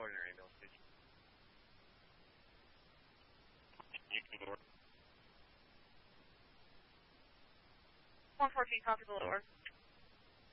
Extraordinary ambulance station. You can go. 114, copy below.